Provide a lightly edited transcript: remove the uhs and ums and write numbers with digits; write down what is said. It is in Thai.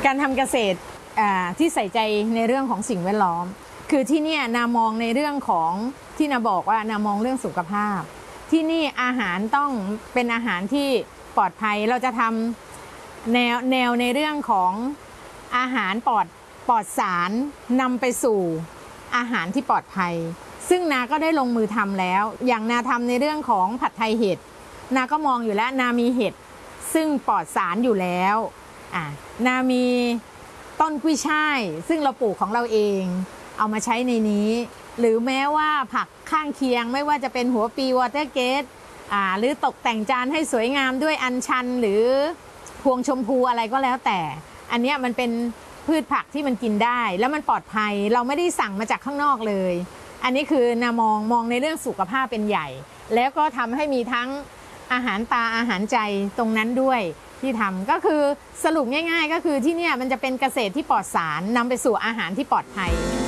การทำเกษตรที่ใส่ใจในเรื่องของสิ่งแวดล้อมคือที่นี่นามองในเรื่องของที่นาบอกว่านามองเรื่องสุขภาพที่นี่อาหารต้องเป็นอาหารที่ปลอดภัยเราจะทำแนวในเรื่องของอาหารปลอดสารนำไปสู่อาหารที่ปลอดภัยซึ่งนาก็ได้ลงมือทำแล้วอย่างนาทำในเรื่องของผัดไทยเห็ดนาก็มองอยู่แล้วนามีเห็ดซึ่งปลอดสารอยู่แล้วนามีต้นกุ้ยช่ายซึ่งเราปลูกของเราเองเอามาใช้ในนี้หรือแม้ว่าผักข้างเคียงไม่ว่าจะเป็นหัวปีวอเตอร์เกตหรือตกแต่งจานให้สวยงามด้วยอัญชันหรือพวงชมพูอะไรก็แล้วแต่อันนี้มันเป็นพืชผักที่มันกินได้แล้วมันปลอดภัยเราไม่ได้สั่งมาจากข้างนอกเลยอันนี้คือนามองในเรื่องสุขภาพเป็นใหญ่แล้วก็ทำให้มีทั้งอาหารตาอาหารใจตรงนั้นด้วยที่ทำก็คือสรุปง่ายๆก็คือที่นี่มันจะเป็นเกษตรที่ปลอดสารนำไปสู่อาหารที่ปลอดภัย